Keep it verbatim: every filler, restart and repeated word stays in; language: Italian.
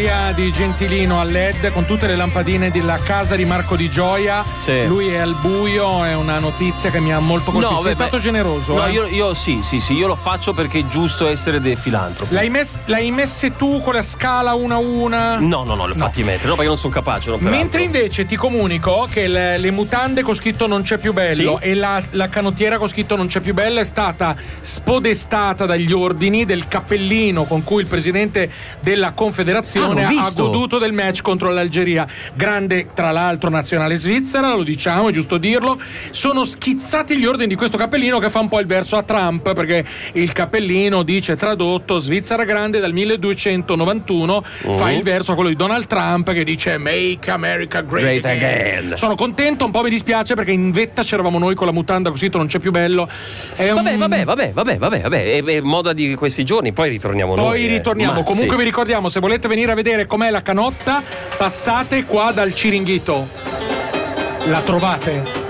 l'osteria di Gentilino a L E D con tutte le lampadine della casa di Marco Di Gioia. Sì. Lui è al buio, è una notizia che mi ha molto colpito. No, Sei beh, stato beh, generoso. No, eh? io, io sì, sì, sì, io lo faccio perché è giusto essere dei filantropi. L'hai, mess- l'hai messe tu con la scala una a una? No, no, no, le ho fatti mettere, no, perché non sono capace. Non per Mentre altro. invece ti comunico che le, le mutande con scritto non c'è più bello Sì? e la, la canottiera con scritto non c'è più bello è stata spodestata dagli ordini del cappellino con cui il presidente della Confederazione Ah, l'ho ha visto. goduto del match contro l'Algeria. Grande, tra l'altro, nazionale svizzera, lo diciamo, è giusto dirlo. Sono schizzati gli ordini di questo cappellino che fa un po' il verso a Trump, perché il cappellino dice, tradotto, Svizzera grande dal milleduecentonovantuno, Uh-huh. fa il verso a quello di Donald Trump che dice Make America Great, Great again. Sono contento, un po' mi dispiace perché in vetta c'eravamo noi con la mutanda così non c'è più bello. È Vabbè, un... vabbè, vabbè, vabbè, vabbè, vabbè, è, è moda di questi giorni, poi ritorniamo noi. Poi eh. ritorniamo. Ma Comunque sì. vi ricordiamo, se volete venire a vedere com'è la canotta, passate qua dal Ciringhito. La trovate?